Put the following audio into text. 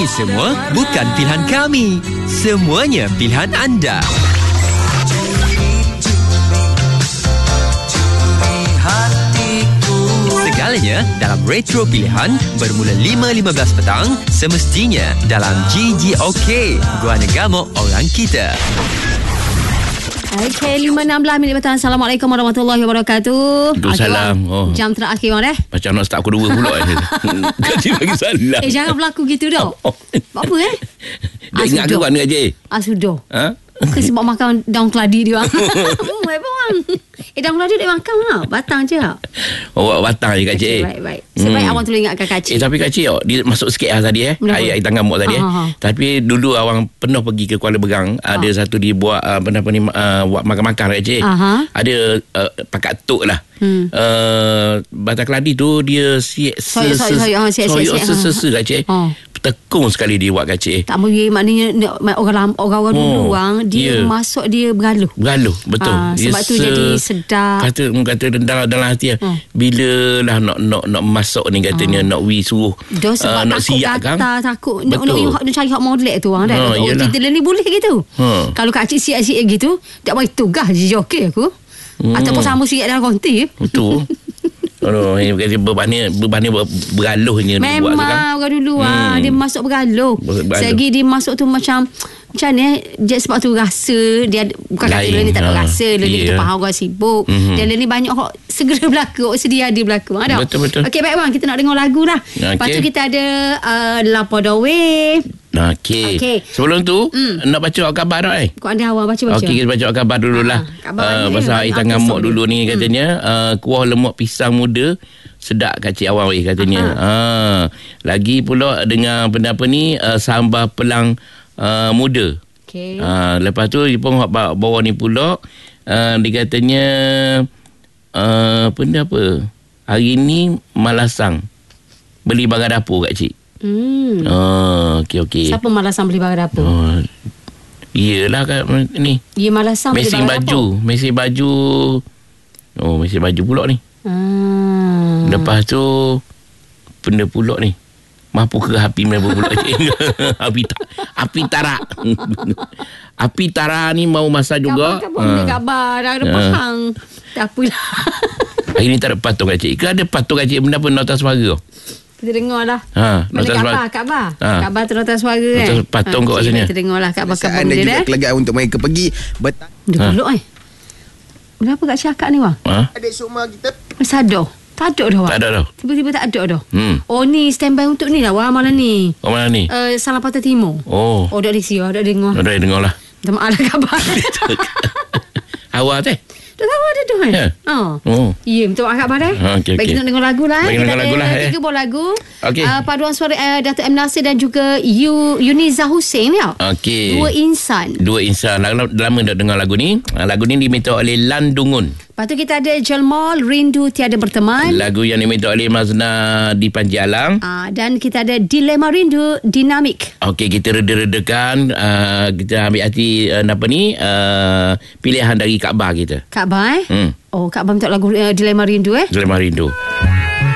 semua bukan pilihan kami. Semuanya pilihan anda. Segalanya dalam Retro Pilihan bermula 5.15 petang semestinya dalam GGOK. Guana Gamok orang kita. Okay, 5.16 minit petang. Assalamualaikum warahmatullahi wabarakatuh. Waalaikumsalam. Jam terakhir bang deh. Macam nak start pukul 2 pula. Gaji bagi salah. Jangan berlaku gitu dah. Apa Dah ingat ke mana Gaji? Sudah. Ha? Ke sebab makan daun keladi dia. Baik bang. Daun keladi dia makan lah. Batang je. Batang je Kak Cik. Baik. Sebaik awang tolong ingatkan Kak Cik. Tapi Kak Cik, dia masuk sikit lah tadi air tangga mok tadi. Tapi dulu awang pernah pergi ke Kuala Berang. Ada satu dia buat buat makan-makan Kak Cik. Ada pakat tok lah. Batang keladi tu dia soyok Kak Cik. Tekung sekali dia buat Kak Cik. Tak boleh, maknanya orang-orang dulu dia masuk dia bergaluh. Betul. Sebab tu jadi sedap. Kata dalam hati bila lah nak masuk ni katanya nak suruh sebab nak takut siap kan. Takut nak cari hak molek tu kita ni boleh gitu. Kalau Kak Cik siap-siap gitu, tak boleh tugas je okey aku. Ataupun sama siap dalam konti. Betul. Bebannya bergaluhnya memang kan? Orang dulu dia masuk bergaluh. Selagi dia masuk tu macam ni dia sebab tu rasa dia bukan kata dia ni tak ada rasa dia kita faham orang sibuk dan dia ni banyak orang segera berlaku sedia dia berlaku betul. Okey baik bang, kita nak dengar lagu dah. Lepas tu kita ada Lapo Dawe. Okey. Sebelum tu nak baca khabar dah kau ada awak baca. Okey, kita baca khabar dululah. Pasal air tangga mok dulu ni katanya kuah lemak pisang muda sedap Kak Cik awang katanya. Lagi pula dengan benda apa ni sambal pelang muda. Okay. Lepas tu dia pun bawa ni pula dia katanya benda apa hari ni malasang beli barang dapur Kak Cik. Okey. Siapa malasang beli barang dapur? Iyalah kat ni. Ya malasang beli barang dapur. Mesin baju. Mesin baju pula ni. Lepas tu benda pula ni. Mampu ke api mana pula api tarak. Api tarak ni mau masak juga. Khabar dah ada pahang. Tak apalah. Hari ni tak ada patung Kak Cik. Ke ada patung Kak Cik benda pun nota suara? Kita dengar lah. Khabar tu nota suara patung kat sini. Kita dengar lah khabar anda dia juga kelegaan untuk mereka pergi Dia peluk Kenapa Kak Cik akak ni wang? Adik Sukma kita Sadar. Tak ada dah wang. Tak ada dah. Tiba-tiba tak ada dah. Ni standby untuk ni lah wang malam ni. Mana ni? Salam Patah Timur. Dah di sini. Dah dengar. Dah dengar lah. Minta maaf lah khabar. Awak teh? Dah tahu ada tu kan? Ya, minta maaf khabar Okay. Baik, kita nak dengar lagu lah. Kita ada 3 buah lagu. Okay. Paduan suara Dato' M. Nasir dan juga Yuniza Hussein ya. Okey. Dua Insan. Lama dah dengar lagu ni. Lagu ni diminta oleh Landungun. Lepas tu kita ada Jelmal Rindu Tiada Berteman. Lagu yang diminta oleh Mazna di Panji Alang. Dan kita ada Dilema Rindu Dinamik. Okey, kita reda-redakan. Kita ambil hati pilihan dari Kaabah kita. Kaabah Kaabah minta lagu Dilema Rindu Dilema Rindu.